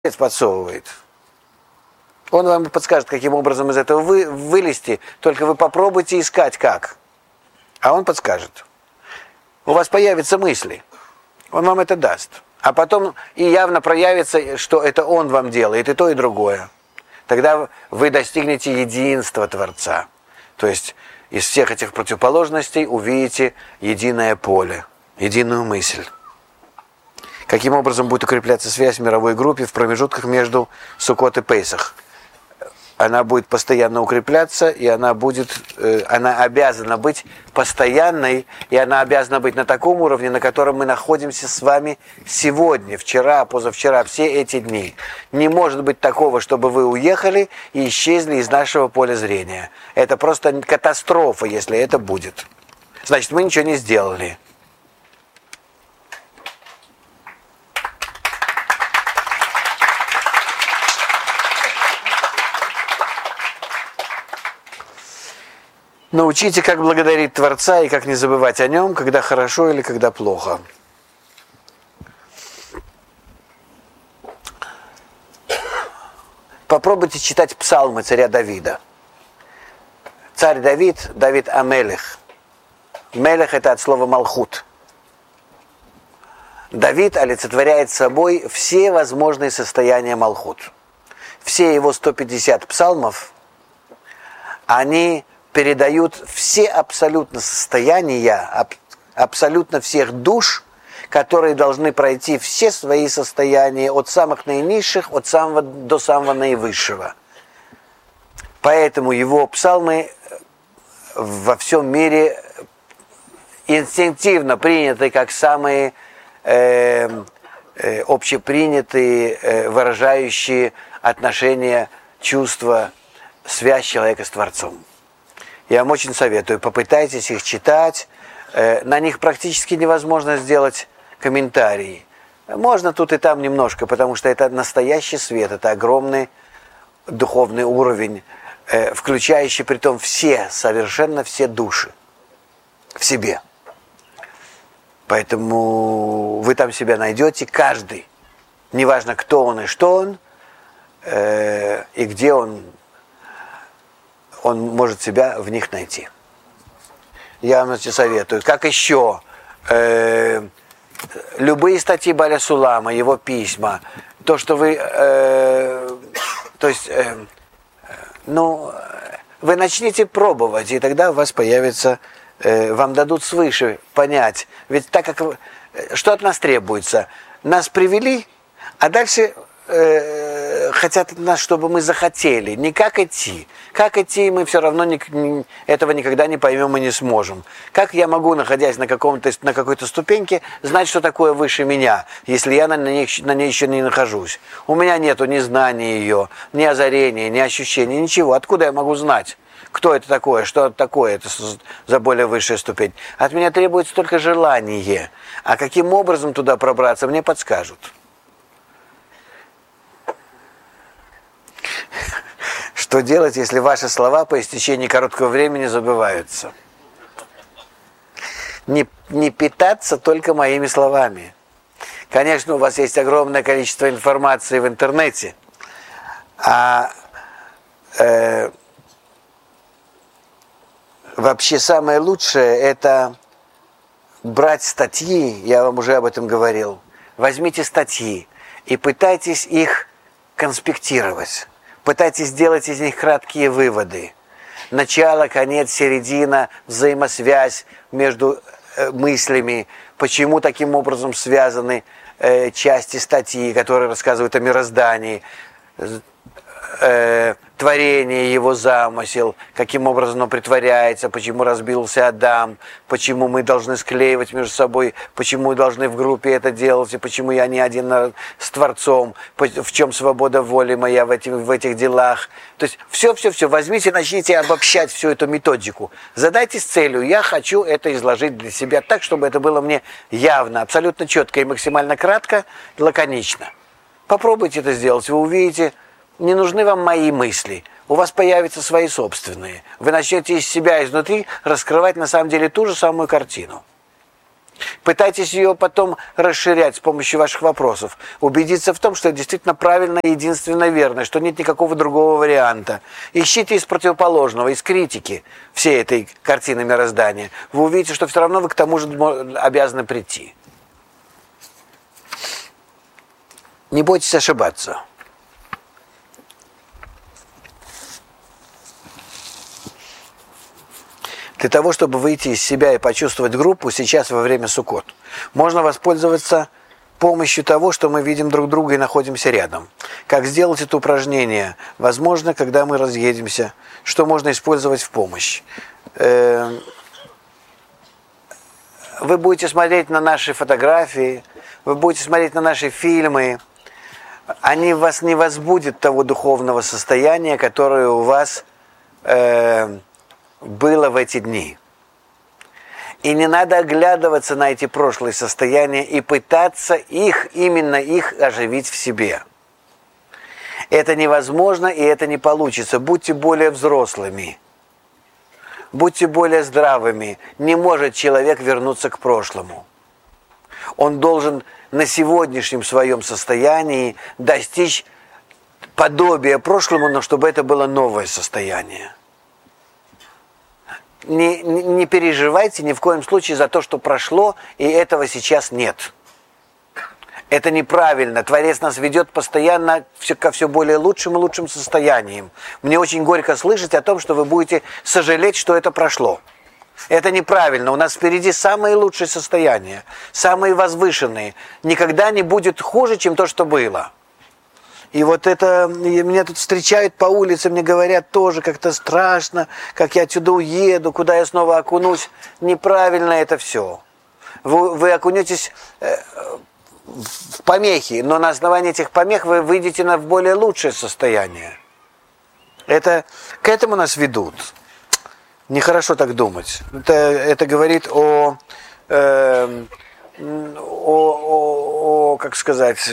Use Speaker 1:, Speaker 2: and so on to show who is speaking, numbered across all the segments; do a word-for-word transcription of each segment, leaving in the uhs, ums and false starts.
Speaker 1: подсовывает. Он вам подскажет, каким образом из этого вы, вылезти, только вы попробуйте искать как. А он подскажет. У вас появятся мысли. Он вам это даст. А потом и явно проявится, что это он вам делает, и то, и другое. Тогда вы достигнете единства Творца. То есть из всех этих противоположностей увидите единое поле, единую мысль. Каким образом будет укрепляться связь в мировой группе в промежутках между Суккот и Пейсах? Она будет постоянно укрепляться, и она будет, э, она обязана быть постоянной, и она обязана быть на таком уровне, на котором мы находимся с вами сегодня, вчера, позавчера, все эти дни. Не может быть такого, чтобы вы уехали и исчезли из нашего поля зрения. Это просто катастрофа, если это будет. Значит, мы ничего не сделали. Научите, как благодарить Творца и как не забывать о нем, когда хорошо или когда плохо. Попробуйте читать псалмы царя Давида. Царь Давид, Давид Амелех. Мелех – это от слова малхут. Давид олицетворяет собой все возможные состояния малхут. Все его сто пятьдесят псалмов, они передают все абсолютно состояния, аб, абсолютно всех душ, которые должны пройти все свои состояния от самых наинизших, от самого до самого наивысшего. Поэтому его псалмы во всем мире инстинктивно приняты как самые э, э, общепринятые, э, выражающие отношения, чувства, связь человека с Творцом. Я вам очень советую, попытайтесь их читать. На них практически невозможно сделать комментарии. Можно тут и там немножко, потому что это настоящий свет, это огромный духовный уровень, включающий притом все, совершенно все души в себе. Поэтому вы там себя найдете, каждый. Неважно, кто он и что он, и где он, он может себя в них найти. Я вам советую. Как еще? Э, любые статьи Баля Сулама, его письма, то, что вы... Э, то есть, э, ну, вы начните пробовать, и тогда у вас появится... Э, вам дадут свыше понять. Ведь так как... Что от нас требуется? Нас привели, а дальше... хотят от нас, чтобы мы захотели. Не как идти. Как идти, мы все равно не, не, этого никогда не поймем и не сможем. Как я могу, находясь на, каком-то, на какой-то ступеньке, знать, что такое выше меня, если я на ней, на ней еще не нахожусь? У меня нету ни знания ее, ни озарения, ни ощущений, ничего. Откуда я могу знать, кто это такое, что это такое, это за более высшая ступень? От меня требуется только желание. А каким образом туда пробраться, мне подскажут. Что делать, если ваши слова по истечении короткого времени забываются? Не, не питаться только моими словами. Конечно, у вас есть огромное количество информации в интернете, а э, вообще самое лучшее – это брать статьи, я вам уже об этом говорил. Возьмите статьи и пытайтесь их конспектировать. Пытайтесь сделать из них краткие выводы. Начало, конец, середина, взаимосвязь между э, мыслями. Почему таким образом связаны э, части статьи, которые рассказывают о мироздании, э, творение, его замысел, каким образом оно притворяется, почему разбился Адам, почему мы должны склеивать между собой, почему мы должны в группе это делать, и почему я не один с Творцом, в чем свобода воли моя в, этих, в этих делах. То есть все-все-все, возьмите, начните обобщать всю эту методику. Задайтесь целью, я хочу это изложить для себя так, чтобы это было мне явно, абсолютно четко и максимально кратко, и лаконично. Попробуйте это сделать, вы увидите. Не нужны вам мои мысли. У вас появятся свои собственные. Вы начнете из себя изнутри раскрывать на самом деле ту же самую картину. Пытайтесь ее потом расширять с помощью ваших вопросов. Убедиться в том, что это действительно правильно и единственно верно, что нет никакого другого варианта. Ищите из противоположного, из критики всей этой картины мироздания. Вы увидите, что все равно вы к тому же обязаны прийти. Не бойтесь ошибаться. Для того, чтобы выйти из себя и почувствовать группу сейчас во время Суккот, можно воспользоваться помощью того, что мы видим друг друга и находимся рядом. Как сделать это упражнение? Возможно, когда мы разъедемся, что можно использовать в помощь? Вы будете смотреть на наши фотографии, вы будете смотреть на наши фильмы. Они вас не возбудят того духовного состояния, которое у вас э, было в эти дни. И не надо оглядываться на эти прошлые состояния и пытаться их, именно их оживить в себе. Это невозможно и это не получится. Будьте более взрослыми. Будьте более здравыми. Не может человек вернуться к прошлому. Он должен на сегодняшнем своем состоянии достичь подобия прошлому, но чтобы это было новое состояние. Не, не, не переживайте ни в коем случае за то, что прошло, и этого сейчас нет. Это неправильно. Творец нас ведет постоянно все, ко все более лучшим и лучшим состояниям. Мне очень горько слышать о том, что вы будете сожалеть, что это прошло. Это неправильно. У нас впереди самые лучшие состояния, самые возвышенные. Никогда не будет хуже, чем то, что было. И вот это, и меня тут встречают по улице, мне говорят тоже как-то страшно, как я отсюда уеду, куда я снова окунусь. Неправильно это все. Вы, вы окунетесь э, в помехи, но на основании этих помех вы выйдете на более лучшее состояние. Это, к этому нас ведут. Нехорошо так думать. Это, это говорит о, э, о, о, о, как сказать,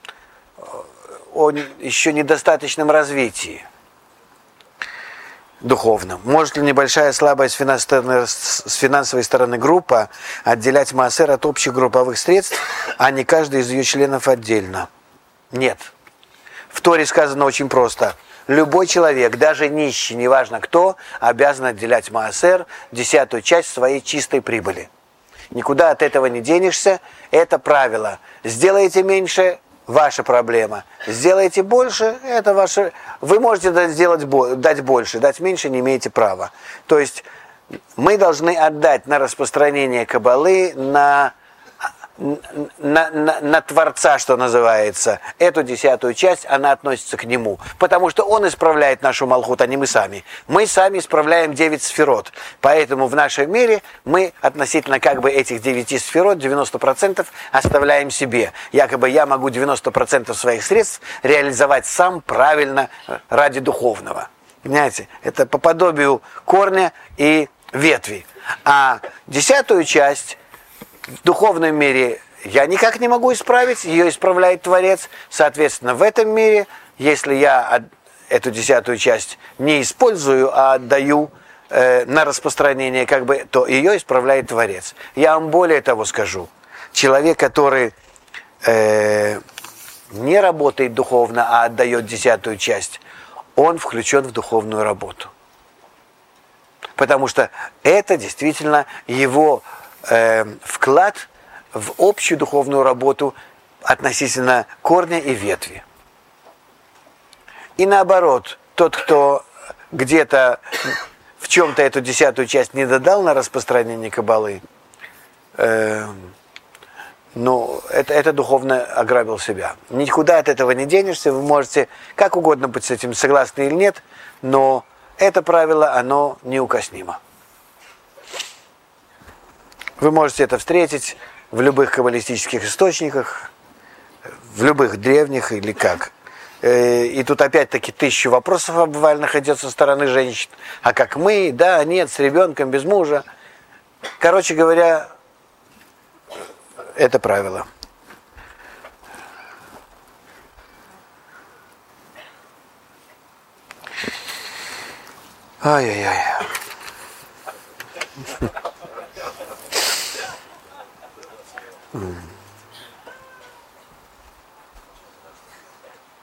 Speaker 1: о еще недостаточном развитии духовном. Может ли небольшая слабость с финансовой стороны группа отделять маасер от общих групповых средств, а не каждый из ее членов отдельно? Нет. В Торе сказано очень просто. Любой человек, даже нищий, неважно кто, обязан отделять маасер, десятую часть своей чистой прибыли. Никуда от этого не денешься. Это правило. Сделаете меньше – ваша проблема. Сделаете больше, это ваше. Вы можете сделать, дать больше, дать меньше не имеете права. То есть мы должны отдать на распространение Каббалы, на, на, на, на Творца, что называется, эту десятую часть, она относится к Нему. Потому что Он исправляет нашу Малхут, а не мы сами. Мы сами исправляем девять сферот. Поэтому в нашем мире мы относительно как бы этих девяти сферот, девяносто процентов оставляем себе. Якобы я могу девяносто процентов своих средств реализовать сам правильно ради духовного. Понимаете? Это по подобию корня и ветви. А десятую часть в духовном мире я никак не могу исправить, ее исправляет Творец. Соответственно, в этом мире, если я эту десятую часть не использую, а отдаю э, на распространение, как бы, то ее исправляет Творец. Я вам более того скажу. Человек, который э, не работает духовно, а отдает десятую часть, он включен в духовную работу. Потому что это действительно его э, вклад в общую духовную работу относительно корня и ветви. И наоборот, тот, кто где-то в чем-то эту десятую часть не додал на распространение Каббалы, э, ну, это, это духовно ограбил себя. Никуда от этого не денешься, вы можете как угодно быть с этим согласны или нет, но это правило, оно неукоснимо. Вы можете это встретить в любых каббалистических источниках, в любых древних или как. И тут опять-таки тысячу вопросов обвальных идет со стороны женщин. А как мы, да, нет, с ребенком, без мужа. Короче говоря, это правило. Ай-яй-яй.